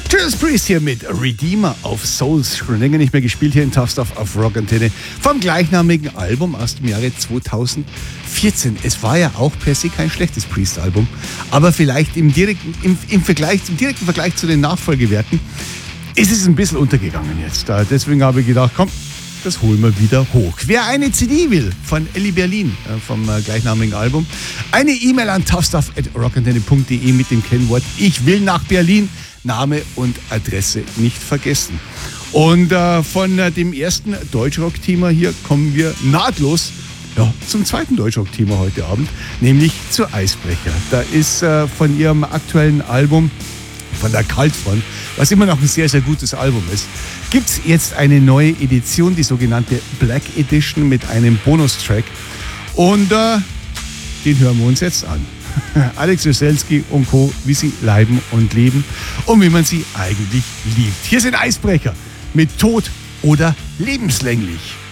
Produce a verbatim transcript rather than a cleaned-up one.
Judas Priest hier mit Redeemer of Souls. Schon länger nicht mehr gespielt hier in Tough Stuff auf Rock Antenne. Vom gleichnamigen Album aus dem Jahre zweitausendvierzehn. Es war ja auch per se kein schlechtes Priest-Album, aber vielleicht im direkten, im, im, Vergleich, im direkten Vergleich zu den Nachfolgewerken ist es ein bisschen untergegangen jetzt. Deswegen habe ich gedacht, komm, das holen wir wieder hoch. Wer eine C D will von Elli Berlin, äh, vom äh, gleichnamigen Album, eine E-Mail an toughstuff at rockantenne punkt de mit dem Kennwort Ich will nach Berlin, Name und Adresse nicht vergessen. Und äh, von äh, dem ersten Deutschrock-Thema hier kommen wir nahtlos ja, zum zweiten Deutschrock-Thema heute Abend, nämlich zu Eisbrecher. Da ist äh, von ihrem aktuellen Album, von der Kaltfront, was immer noch ein sehr, sehr gutes Album ist, gibt es jetzt eine neue Edition, die sogenannte Black Edition mit einem Bonustrack. Und äh, den hören wir uns jetzt an. Alex Weselski und Co., wie sie leiben und leben und wie man sie eigentlich liebt. Hier sind Eisbrecher mit Tod oder lebenslänglich.